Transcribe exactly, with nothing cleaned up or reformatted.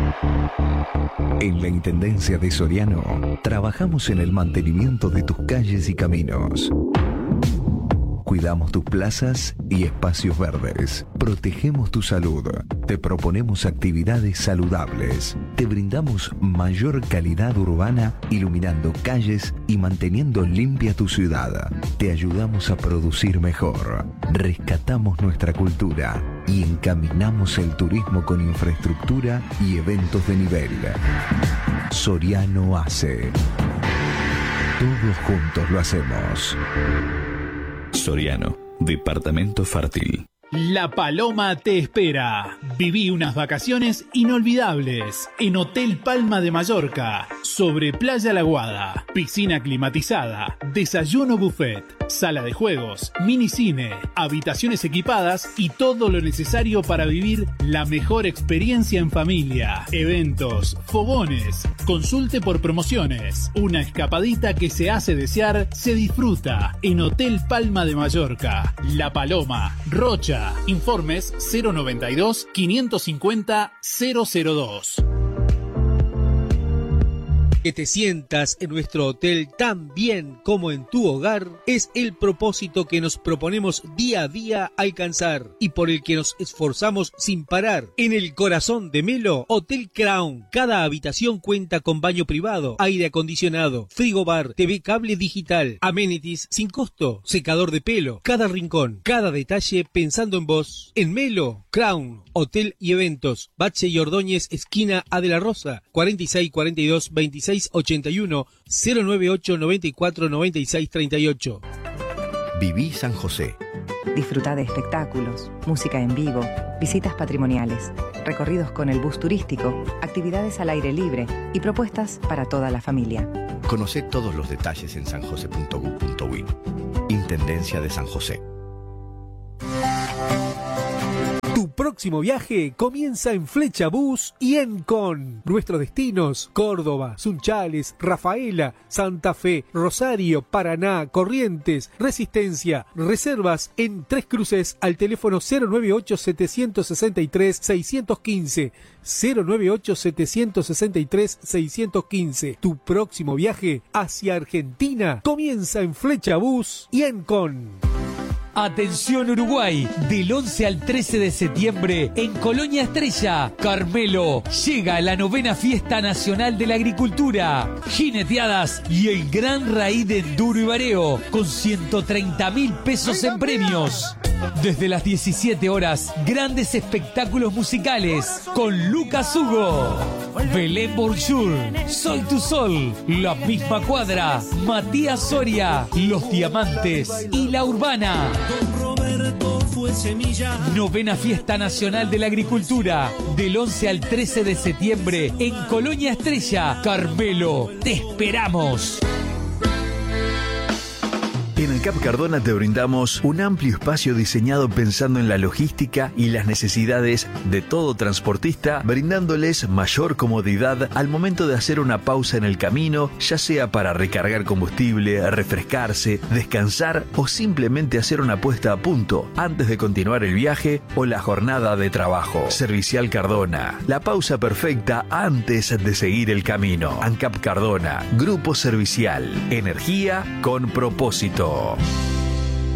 En la Intendencia de Soriano, trabajamos en el mantenimiento de tus calles y caminos. Cuidamos tus plazas y espacios verdes. Protegemos tu salud. Te proponemos actividades saludables. Te brindamos mayor calidad urbana, iluminando calles y manteniendo limpia tu ciudad. Te ayudamos a producir mejor. Rescatamos nuestra cultura y encaminamos el turismo con infraestructura y eventos de nivel. Soriano hace. Todos juntos lo hacemos. Soriano, departamento fértil. La Paloma te espera. Viví unas vacaciones inolvidables en Hotel Palma de Mallorca, sobre Playa La Guada, piscina climatizada, desayuno buffet, sala de juegos, minicine, habitaciones equipadas y todo lo necesario para vivir la mejor experiencia en familia. Eventos, fogones, consulte por promociones. Una escapadita que se hace desear, se disfruta en Hotel Palma de Mallorca. La Paloma, Rocha. Informes cero noventa y dos, quinientos cincuenta, cero cero dos. Que te sientas en nuestro hotel tan bien como en tu hogar es el propósito que nos proponemos día a día alcanzar y por el que nos esforzamos sin parar. En el corazón de Melo, Hotel Crown. Cada habitación cuenta con baño privado, aire acondicionado, frigobar, T V cable digital, amenities sin costo, secador de pelo. Cada rincón, cada detalle pensando en vos. En Melo, Crown, Hotel y Eventos. Bache y Ordóñez, esquina A de la Rosa, cuarenta y seis cuarenta y dos veintiséis ochenta y uno, cero noventa y ocho noventa y cuatro noventa y seis treinta y ocho. Viví San José. Disfruta de espectáculos, música en vivo, visitas patrimoniales, recorridos con el bus turístico, actividades al aire libre y propuestas para toda la familia. Conoce todos los detalles en sanjose punto gov punto uy. Intendencia de San José. Tu próximo viaje comienza en Flecha Bus y Encon. Nuestros destinos: Córdoba, Sunchales, Rafaela, Santa Fe, Rosario, Paraná, Corrientes, Resistencia. Reservas en Tres Cruces al teléfono cero noventa y ocho, setecientos sesenta y tres, seiscientos quince. cero noventa y ocho, setecientos sesenta y tres, seiscientos quince. Tu próximo viaje hacia Argentina comienza en Flecha Bus y Encon. Atención Uruguay, del once al trece de septiembre en Colonia Estrella, Carmelo, llega la novena Fiesta Nacional de la Agricultura, jineteadas y el gran raíz de enduro y bareo con ciento treinta mil pesos en premios. Desde las diecisiete horas, grandes espectáculos musicales con Lucas Hugo, Belén Bonjour, Soy tu Sol, La Misma Cuadra, Matías Soria, Los Diamantes y La Urbana. Novena Fiesta Nacional de la Agricultura, del once al trece de septiembre en Colonia Estrella, Carmelo. ¡Te esperamos! En ANCAP Cardona te brindamos un amplio espacio diseñado pensando en la logística y las necesidades de todo transportista, brindándoles mayor comodidad al momento de hacer una pausa en el camino, ya sea para recargar combustible, refrescarse, descansar o simplemente hacer una puesta a punto antes de continuar el viaje o la jornada de trabajo. Servicial Cardona, la pausa perfecta antes de seguir el camino. ANCAP Cardona, Grupo Servicial, energía con propósito.